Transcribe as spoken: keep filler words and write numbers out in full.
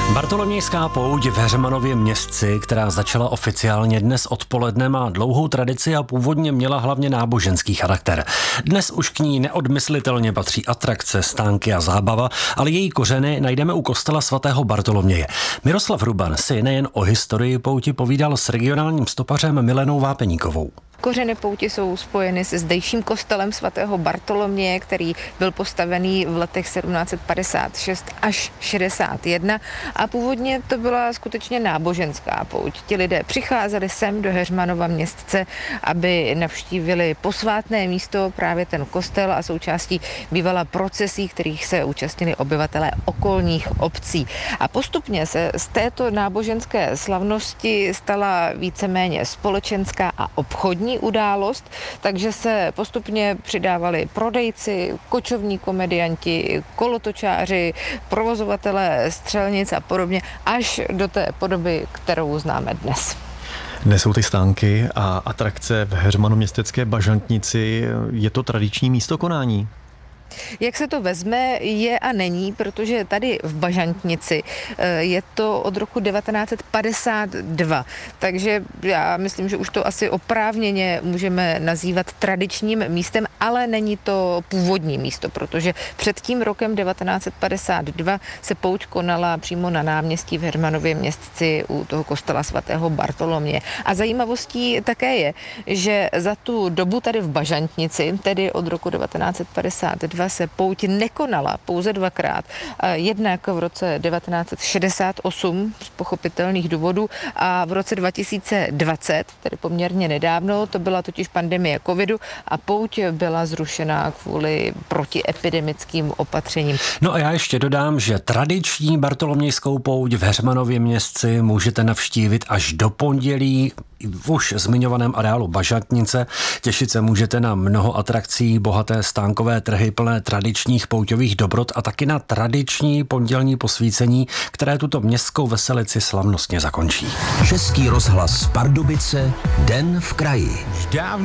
Bartolomějská pouť v Heřmanově Městci, která začala oficiálně dnes odpoledne, má dlouhou tradici a původně měla hlavně náboženský charakter. Dnes už k ní neodmyslitelně patří atrakce, stánky a zábava, ale její kořeny najdeme u kostela svatého Bartoloměje. Miroslav Ruban si nejen o historii pouti povídal s regionálním stopařem Milenou Vápeníkovou. Kořeny pouti jsou spojeny se zdejším kostelem svatého Bartoloměje, který byl postavený v letech sedmnáct padesát šest až šedesát jedna a původně to byla skutečně náboženská pouť. Ti lidé přicházeli sem do Heřmanova Městce, aby navštívili posvátné místo, právě ten kostel, a součástí bývala procesí, kterých se účastnili obyvatelé okolních obcí. A postupně se z této náboženské slavnosti stala víceméně společenská a obchodní událost, takže se postupně přidávali prodejci, kočovní komedianti, kolotočáři, provozovatelé střelnic a podobně, až do té podoby, kterou známe dnes. Dnes jsou ty stánky a atrakce v Heřmanoměstecké bažantnici. Je to tradiční místo konání? Jak se to vezme, je a není, protože tady v Bažantnici je to od roku devatenáct padesát dva, takže já myslím, že už to asi oprávněně můžeme nazývat tradičním místem, ale není to původní místo, protože před tím rokem devatenáct padesát dva se pouť konala přímo na náměstí v Heřmanově Městci u toho kostela svatého Bartoloměje. A zajímavostí také je, že za tu dobu tady v Bažantnici, tedy od roku devatenáct padesát dva, se pouť nekonala pouze dvakrát. Jednak v roce devatenáct šedesát osm z pochopitelných důvodů a v roce dva tisíce dvacet, tedy poměrně nedávno, to byla totiž pandemie covidu a pouť byla zrušena kvůli protiepidemickým opatřením. No a já ještě dodám, že tradiční bartolomějskou pouť v Heřmanově Městci můžete navštívit až do pondělí v už zmiňovaném areálu Bažantnice. Těšit se můžete na mnoho atrakcí, bohaté stánkové trhy plné tradičních pouťových dobrot a taky na tradiční pondělní posvícení, které tuto městskou veselici slavnostně zakončí. Český rozhlas Pardubice, Den v kraji.